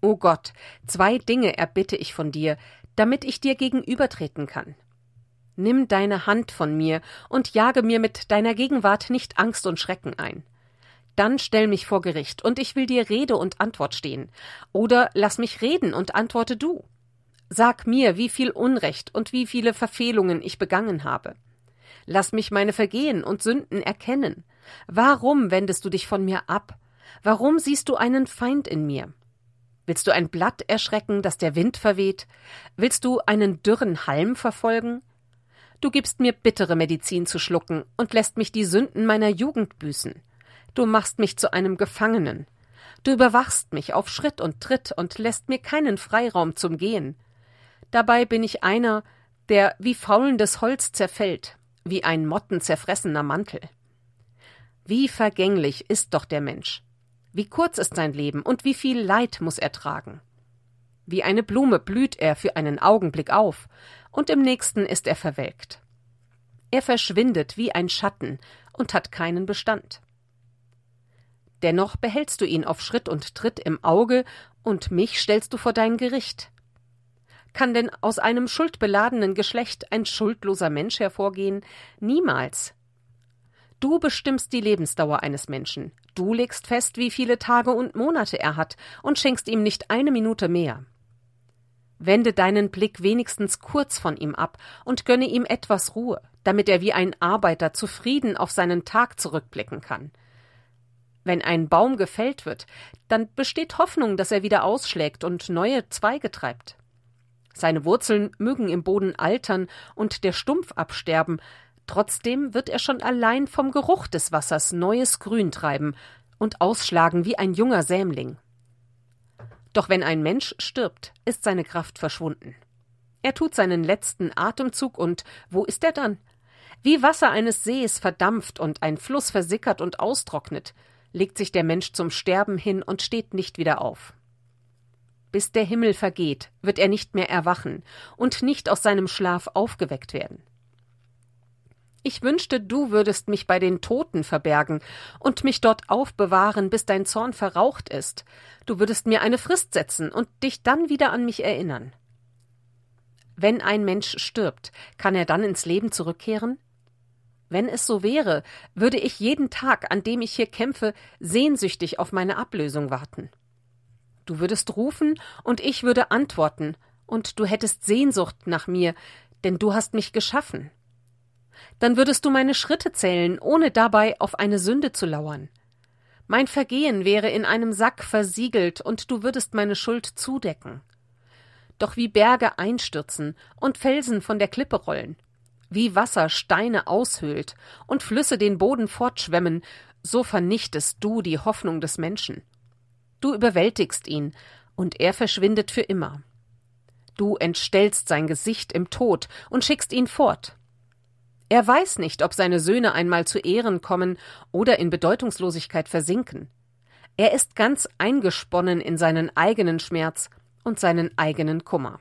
O Gott, 2 Dinge erbitte ich von dir, damit ich dir gegenübertreten kann. Nimm deine Hand von mir und jage mir mit deiner Gegenwart nicht Angst und Schrecken ein. Dann stell mich vor Gericht, und ich will dir Rede und Antwort stehen. Oder lass mich reden und antworte du. Sag mir, wie viel Unrecht und wie viele Verfehlungen ich begangen habe. Lass mich meine Vergehen und Sünden erkennen. Warum wendest du dich von mir ab? Warum siehst du einen Feind in mir? Willst du ein Blatt erschrecken, das der Wind verweht? Willst du einen dürren Halm verfolgen? Du gibst mir bittere Medizin zu schlucken und lässt mich die Sünden meiner Jugend büßen. Du machst mich zu einem Gefangenen. Du überwachst mich auf Schritt und Tritt und lässt mir keinen Freiraum zum Gehen. Dabei bin ich einer, der wie faulendes Holz zerfällt, wie ein mottenzerfressener Mantel. Wie vergänglich ist doch der Mensch. Wie kurz ist sein Leben und wie viel Leid muss er tragen. Wie eine Blume blüht er für einen Augenblick auf, und im nächsten ist er verwelkt. Er verschwindet wie ein Schatten und hat keinen Bestand. Dennoch behältst du ihn auf Schritt und Tritt im Auge, und mich stellst du vor dein Gericht. Kann denn aus einem schuldbeladenen Geschlecht ein schuldloser Mensch hervorgehen? Niemals. Du bestimmst die Lebensdauer eines Menschen. Du legst fest, wie viele Tage und Monate er hat, und schenkst ihm nicht eine Minute mehr. Wende deinen Blick wenigstens kurz von ihm ab und gönne ihm etwas Ruhe, damit er wie ein Arbeiter zufrieden auf seinen Tag zurückblicken kann. Wenn ein Baum gefällt wird, dann besteht Hoffnung, dass er wieder ausschlägt und neue Zweige treibt. Seine Wurzeln mögen im Boden altern und der Stumpf absterben, trotzdem wird er schon allein vom Geruch des Wassers neues Grün treiben und ausschlagen wie ein junger Sämling. Doch wenn ein Mensch stirbt, ist seine Kraft verschwunden. Er tut seinen letzten Atemzug, und wo ist er dann? Wie Wasser eines Sees verdampft und ein Fluss versickert und austrocknet, legt sich der Mensch zum Sterben hin und steht nicht wieder auf. Bis der Himmel vergeht, wird er nicht mehr erwachen und nicht aus seinem Schlaf aufgeweckt werden. Ich wünschte, du würdest mich bei den Toten verbergen und mich dort aufbewahren, bis dein Zorn verraucht ist. Du würdest mir eine Frist setzen und dich dann wieder an mich erinnern. Wenn ein Mensch stirbt, kann er dann ins Leben zurückkehren? Wenn es so wäre, würde ich jeden Tag, an dem ich hier kämpfe, sehnsüchtig auf meine Ablösung warten. Du würdest rufen, und ich würde antworten, und du hättest Sehnsucht nach mir, denn du hast mich geschaffen. Dann würdest du meine Schritte zählen, ohne dabei auf eine Sünde zu lauern. Mein Vergehen wäre in einem Sack versiegelt, und du würdest meine Schuld zudecken. Doch wie Berge einstürzen und Felsen von der Klippe rollen, wie Wasser Steine aushöhlt und Flüsse den Boden fortschwemmen, so vernichtest du die Hoffnung des Menschen. Du überwältigst ihn, und er verschwindet für immer. Du entstellst sein Gesicht im Tod und schickst ihn fort. Er weiß nicht, ob seine Söhne einmal zu Ehren kommen oder in Bedeutungslosigkeit versinken. Er ist ganz eingesponnen in seinen eigenen Schmerz und seinen eigenen Kummer.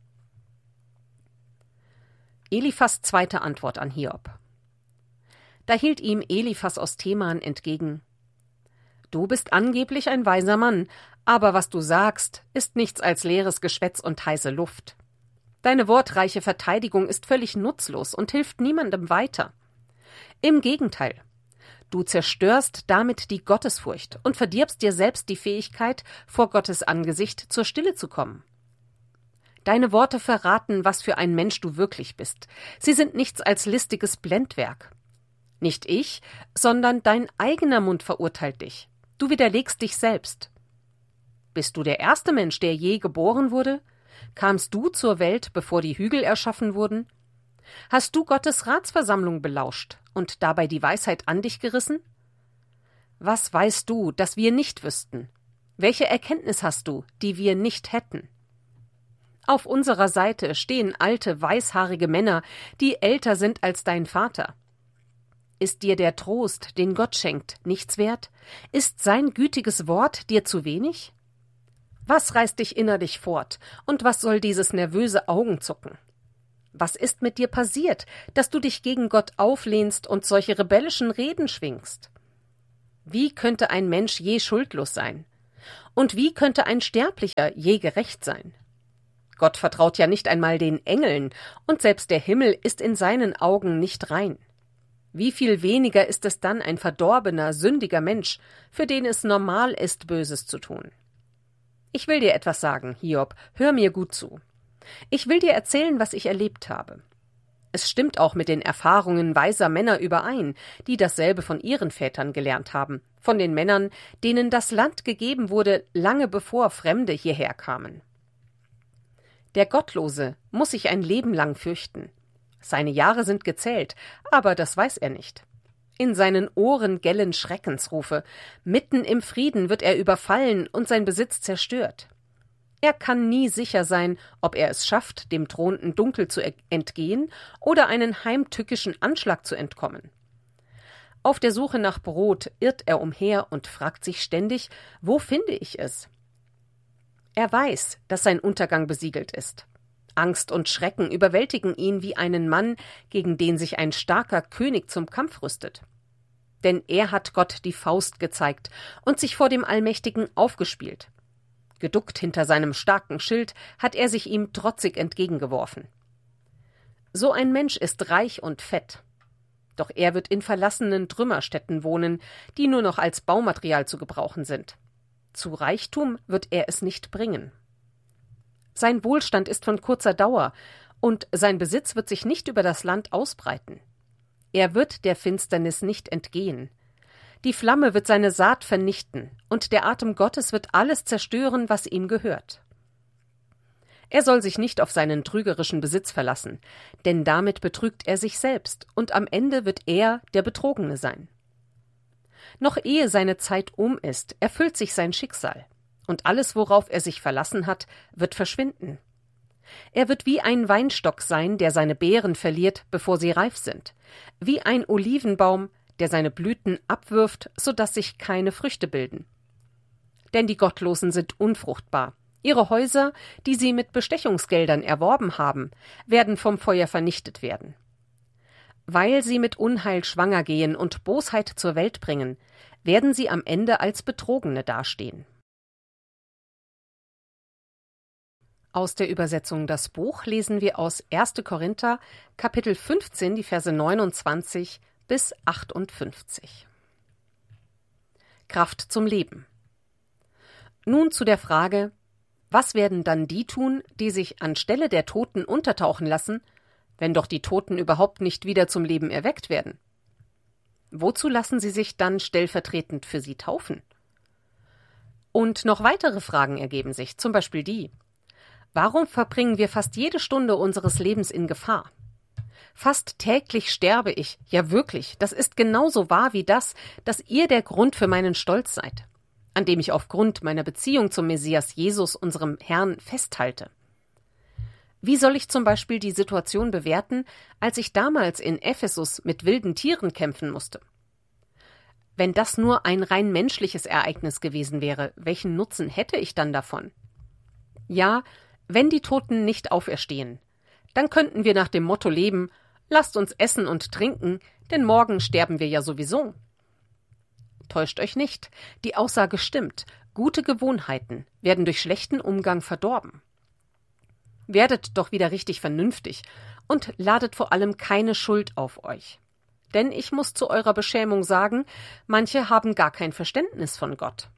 Eliphas zweite Antwort an Hiob. Da hielt ihm Eliphas aus Teman entgegen: Du bist angeblich ein weiser Mann, aber was du sagst, ist nichts als leeres Geschwätz und heiße Luft. Deine wortreiche Verteidigung ist völlig nutzlos und hilft niemandem weiter. Im Gegenteil, du zerstörst damit die Gottesfurcht und verdirbst dir selbst die Fähigkeit, vor Gottes Angesicht zur Stille zu kommen. Deine Worte verraten, was für ein Mensch du wirklich bist. Sie sind nichts als listiges Blendwerk. Nicht ich, sondern dein eigener Mund verurteilt dich. Du widerlegst dich selbst. Bist du der erste Mensch, der je geboren wurde? Kamst du zur Welt, bevor die Hügel erschaffen wurden? Hast du Gottes Ratsversammlung belauscht und dabei die Weisheit an dich gerissen? Was weißt du, das wir nicht wüssten? Welche Erkenntnis hast du, die wir nicht hätten? Auf unserer Seite stehen alte, weißhaarige Männer, die älter sind als dein Vater. Ist dir der Trost, den Gott schenkt, nichts wert? Ist sein gütiges Wort dir zu wenig? Was reißt dich innerlich fort, und was soll dieses nervöse Augenzucken? Was ist mit dir passiert, dass du dich gegen Gott auflehnst und solche rebellischen Reden schwingst? Wie könnte ein Mensch je schuldlos sein? Und wie könnte ein Sterblicher je gerecht sein? Gott vertraut ja nicht einmal den Engeln, und selbst der Himmel ist in seinen Augen nicht rein. Wie viel weniger ist es dann ein verdorbener, sündiger Mensch, für den es normal ist, Böses zu tun? Ich will dir etwas sagen, Hiob, hör mir gut zu. Ich will dir erzählen, was ich erlebt habe. Es stimmt auch mit den Erfahrungen weiser Männer überein, die dasselbe von ihren Vätern gelernt haben, von den Männern, denen das Land gegeben wurde, lange bevor Fremde hierher kamen. Der Gottlose muss sich ein Leben lang fürchten. Seine Jahre sind gezählt, aber das weiß er nicht. In seinen Ohren gellen Schreckensrufe, mitten im Frieden wird er überfallen und sein Besitz zerstört. Er kann nie sicher sein, ob er es schafft, dem drohenden Dunkel zu entgehen oder einen heimtückischen Anschlag zu entkommen. Auf der Suche nach Brot irrt er umher und fragt sich ständig, wo finde ich es? Er weiß, dass sein Untergang besiegelt ist. Angst und Schrecken überwältigen ihn wie einen Mann, gegen den sich ein starker König zum Kampf rüstet. Denn er hat Gott die Faust gezeigt und sich vor dem Allmächtigen aufgespielt. Geduckt hinter seinem starken Schild hat er sich ihm trotzig entgegengeworfen. So ein Mensch ist reich und fett. Doch er wird in verlassenen Trümmerstätten wohnen, die nur noch als Baumaterial zu gebrauchen sind. Zu Reichtum wird er es nicht bringen. Sein Wohlstand ist von kurzer Dauer, und sein Besitz wird sich nicht über das Land ausbreiten. Er wird der Finsternis nicht entgehen. Die Flamme wird seine Saat vernichten, und der Atem Gottes wird alles zerstören, was ihm gehört. Er soll sich nicht auf seinen trügerischen Besitz verlassen, denn damit betrügt er sich selbst, und am Ende wird er der Betrogene sein. Noch ehe seine Zeit um ist, erfüllt sich sein Schicksal, und alles, worauf er sich verlassen hat, wird verschwinden. Er wird wie ein Weinstock sein, der seine Beeren verliert, bevor sie reif sind, wie ein Olivenbaum, der seine Blüten abwirft, so dass sich keine Früchte bilden. Denn die Gottlosen sind unfruchtbar. Ihre Häuser, die sie mit Bestechungsgeldern erworben haben, werden vom Feuer vernichtet werden. Weil sie mit Unheil schwanger gehen und Bosheit zur Welt bringen, werden sie am Ende als Betrogene dastehen. Aus der Übersetzung Das Buch lesen wir aus 1. Korinther, Kapitel 15, die Verse 29 bis 58. Kraft zum Leben. Nun zu der Frage, was werden dann die tun, die sich anstelle der Toten untertauchen lassen, wenn doch die Toten überhaupt nicht wieder zum Leben erweckt werden? Wozu lassen sie sich dann stellvertretend für sie taufen? Und noch weitere Fragen ergeben sich, zum Beispiel die: Warum verbringen wir fast jede Stunde unseres Lebens in Gefahr? Fast täglich sterbe ich, ja wirklich, das ist genauso wahr wie das, dass ihr der Grund für meinen Stolz seid, an dem ich aufgrund meiner Beziehung zum Messias Jesus, unserem Herrn, festhalte. Wie soll ich zum Beispiel die Situation bewerten, als ich damals in Ephesus mit wilden Tieren kämpfen musste? Wenn das nur ein rein menschliches Ereignis gewesen wäre, welchen Nutzen hätte ich dann davon? Ja, wenn die Toten nicht auferstehen, dann könnten wir nach dem Motto leben: Lasst uns essen und trinken, denn morgen sterben wir ja sowieso. Täuscht euch nicht, die Aussage stimmt, gute Gewohnheiten werden durch schlechten Umgang verdorben. Werdet doch wieder richtig vernünftig und ladet vor allem keine Schuld auf euch. Denn ich muss zu eurer Beschämung sagen, manche haben gar kein Verständnis von Gott.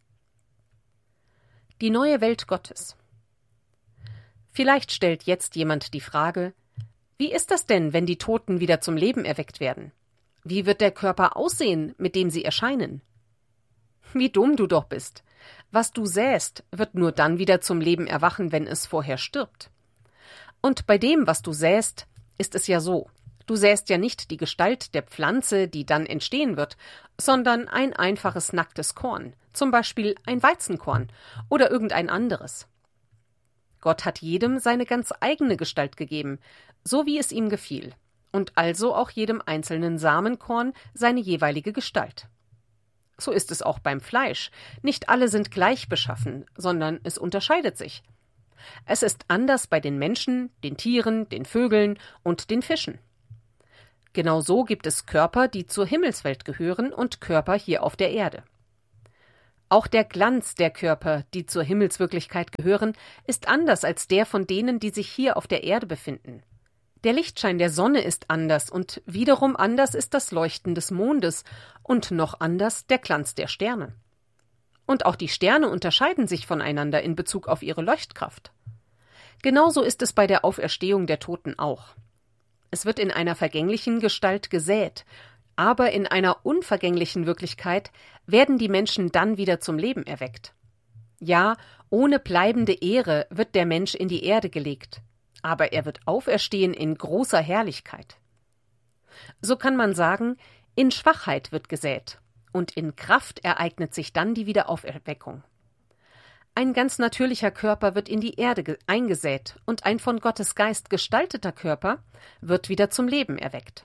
Die neue Welt Gottes. Vielleicht stellt jetzt jemand die Frage: Wie ist das denn, wenn die Toten wieder zum Leben erweckt werden? Wie wird der Körper aussehen, mit dem sie erscheinen? Wie dumm du doch bist. Was du säst, wird nur dann wieder zum Leben erwachen, wenn es vorher stirbt. Und bei dem, was du säst, ist es ja so: Du säst ja nicht die Gestalt der Pflanze, die dann entstehen wird, sondern ein einfaches nacktes Korn, zum Beispiel ein Weizenkorn oder irgendein anderes. Gott hat jedem seine ganz eigene Gestalt gegeben, so wie es ihm gefiel, und also auch jedem einzelnen Samenkorn seine jeweilige Gestalt. So ist es auch beim Fleisch. Nicht alle sind gleich beschaffen, sondern es unterscheidet sich. Es ist anders bei den Menschen, den Tieren, den Vögeln und den Fischen. Genau so gibt es Körper, die zur Himmelswelt gehören, und Körper hier auf der Erde. Auch der Glanz der Körper, die zur Himmelswirklichkeit gehören, ist anders als der von denen, die sich hier auf der Erde befinden. Der Lichtschein der Sonne ist anders und wiederum anders ist das Leuchten des Mondes und noch anders der Glanz der Sterne. Und auch die Sterne unterscheiden sich voneinander in Bezug auf ihre Leuchtkraft. Genauso ist es bei der Auferstehung der Toten auch. Es wird in einer vergänglichen Gestalt gesät, aber in einer unvergänglichen Wirklichkeit werden die Menschen dann wieder zum Leben erweckt. Ja, ohne bleibende Ehre wird der Mensch in die Erde gelegt, aber er wird auferstehen in großer Herrlichkeit. So kann man sagen, in Schwachheit wird gesät, und in Kraft ereignet sich dann die Wiederauferweckung. Ein ganz natürlicher Körper wird in die Erde eingesät, und ein von Gottes Geist gestalteter Körper wird wieder zum Leben erweckt.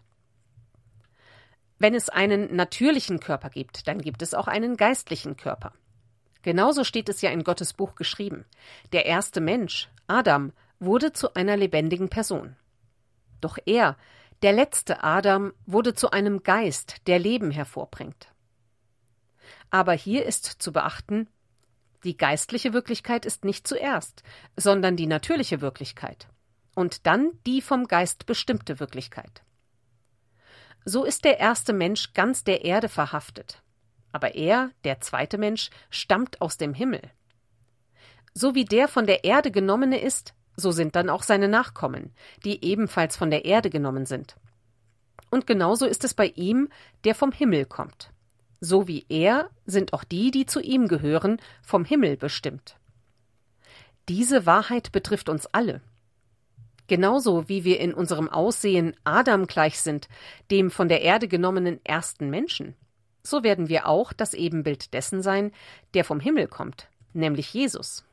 Wenn es einen natürlichen Körper gibt, dann gibt es auch einen geistlichen Körper. Genauso steht es ja in Gottes Buch geschrieben. Der erste Mensch, Adam, wurde zu einer lebendigen Person. Doch er, der letzte Adam, wurde zu einem Geist, der Leben hervorbringt. Aber hier ist zu beachten, die geistliche Wirklichkeit ist nicht zuerst, sondern die natürliche Wirklichkeit und dann die vom Geist bestimmte Wirklichkeit. So ist der erste Mensch ganz der Erde verhaftet, aber er, der zweite Mensch, stammt aus dem Himmel. So wie der von der Erde genommene ist, so sind dann auch seine Nachkommen, die ebenfalls von der Erde genommen sind. Und genauso ist es bei ihm, der vom Himmel kommt. So wie er sind auch die, die zu ihm gehören, vom Himmel bestimmt. Diese Wahrheit betrifft uns alle. Genauso wie wir in unserem Aussehen Adam gleich sind, dem von der Erde genommenen ersten Menschen, so werden wir auch das Ebenbild dessen sein, der vom Himmel kommt, nämlich Jesus.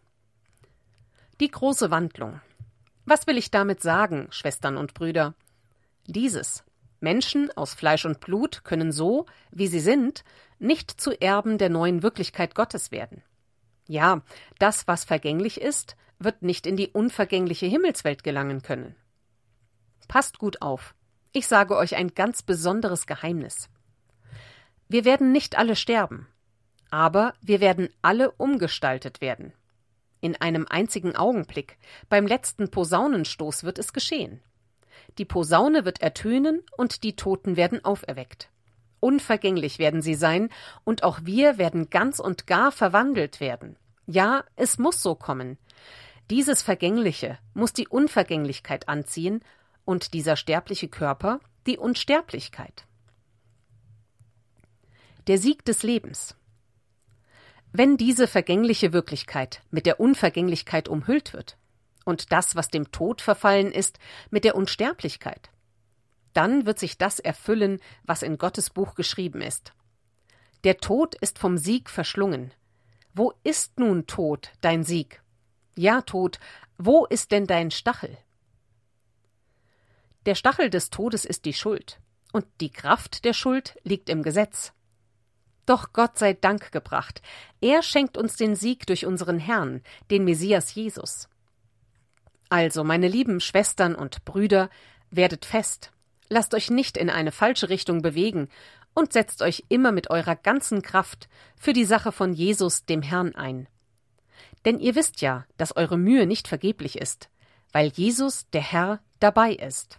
Die große Wandlung. Was will ich damit sagen, Schwestern und Brüder? Dieses: Menschen aus Fleisch und Blut können so, wie sie sind, nicht zu Erben der neuen Wirklichkeit Gottes werden. Ja, das, was vergänglich ist, wird nicht in die unvergängliche Himmelswelt gelangen können. Passt gut auf. Ich sage euch ein ganz besonderes Geheimnis. Wir werden nicht alle sterben, aber wir werden alle umgestaltet werden. In einem einzigen Augenblick, beim letzten Posaunenstoß wird es geschehen. Die Posaune wird ertönen und die Toten werden auferweckt. Unvergänglich werden sie sein und auch wir werden ganz und gar verwandelt werden. Ja, es muss so kommen. Dieses Vergängliche muss die Unvergänglichkeit anziehen und dieser sterbliche Körper die Unsterblichkeit. Der Sieg des Lebens. Wenn diese vergängliche Wirklichkeit mit der Unvergänglichkeit umhüllt wird und das, was dem Tod verfallen ist, mit der Unsterblichkeit, dann wird sich das erfüllen, was in Gottes Buch geschrieben ist. Der Tod ist vom Sieg verschlungen. Wo ist nun, Tod, dein Sieg? Ja, Tod, wo ist denn dein Stachel? Der Stachel des Todes ist die Schuld, und die Kraft der Schuld liegt im Gesetz. Doch Gott sei Dank gebracht, er schenkt uns den Sieg durch unseren Herrn, den Messias Jesus. Also, meine lieben Schwestern und Brüder, werdet fest, lasst euch nicht in eine falsche Richtung bewegen und setzt euch immer mit eurer ganzen Kraft für die Sache von Jesus, dem Herrn, ein. Denn ihr wisst ja, dass eure Mühe nicht vergeblich ist, weil Jesus, der Herr, dabei ist.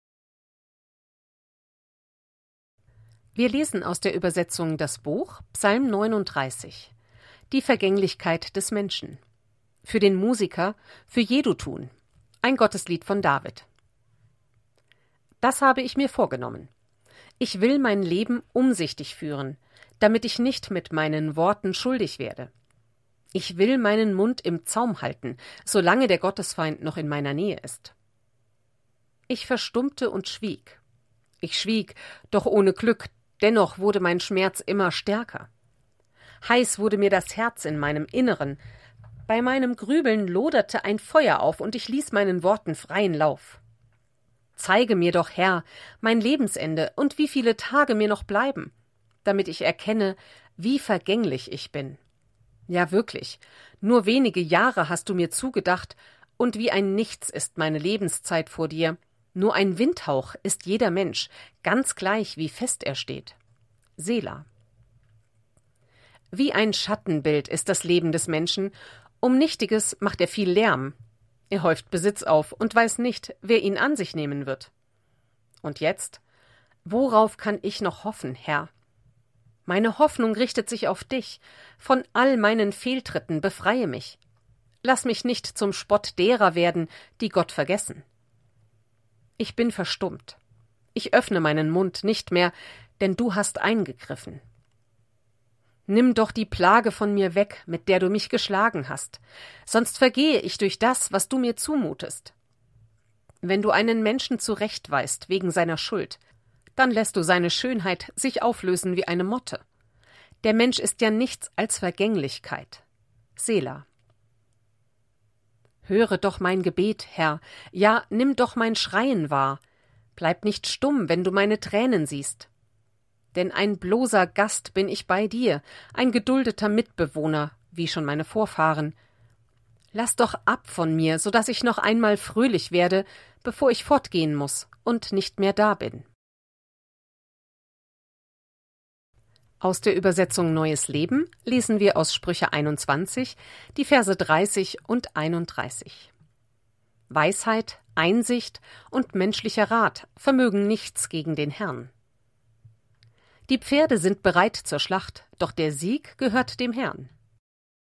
Wir lesen aus der Übersetzung das Buch Psalm 39, die Vergänglichkeit des Menschen. Für den Musiker, für Jedutun, ein Gotteslied von David. Das habe ich mir vorgenommen. Ich will mein Leben umsichtig führen, damit ich nicht mit meinen Worten schuldig werde. Ich will meinen Mund im Zaum halten, solange der Gottesfeind noch in meiner Nähe ist. Ich verstummte und schwieg. Ich schwieg, doch ohne Glück, dennoch wurde mein Schmerz immer stärker. Heiß wurde mir das Herz in meinem Inneren. Bei meinem Grübeln loderte ein Feuer auf, und ich ließ meinen Worten freien Lauf. Zeige mir doch, Herr, mein Lebensende und wie viele Tage mir noch bleiben, damit ich erkenne, wie vergänglich ich bin. Ja, wirklich, nur wenige Jahre hast du mir zugedacht, und wie ein Nichts ist meine Lebenszeit vor dir. Nur ein Windhauch ist jeder Mensch, ganz gleich, wie fest er steht. Selah. Wie ein Schattenbild ist das Leben des Menschen, um Nichtiges macht er viel Lärm. Er häuft Besitz auf und weiß nicht, wer ihn an sich nehmen wird. Und jetzt? Worauf kann ich noch hoffen, Herr? Meine Hoffnung richtet sich auf dich. Von all meinen Fehltritten befreie mich. Lass mich nicht zum Spott derer werden, die Gott vergessen. Ich bin verstummt. Ich öffne meinen Mund nicht mehr, denn du hast eingegriffen. Nimm doch die Plage von mir weg, mit der du mich geschlagen hast, sonst vergehe ich durch das, was du mir zumutest. Wenn du einen Menschen zurechtweist wegen seiner Schuld, dann lässt du seine Schönheit sich auflösen wie eine Motte. Der Mensch ist ja nichts als Vergänglichkeit. Selah. Höre doch mein Gebet, Herr, ja, nimm doch mein Schreien wahr. Bleib nicht stumm, wenn du meine Tränen siehst. Denn ein bloßer Gast bin ich bei dir, ein geduldeter Mitbewohner, wie schon meine Vorfahren. Lass doch ab von mir, so dass ich noch einmal fröhlich werde, bevor ich fortgehen muß und nicht mehr da bin. Aus der Übersetzung Neues Leben lesen wir aus Sprüche 21, die Verse 30 und 31. Weisheit, Einsicht und menschlicher Rat vermögen nichts gegen den Herrn. Die Pferde sind bereit zur Schlacht, doch der Sieg gehört dem Herrn.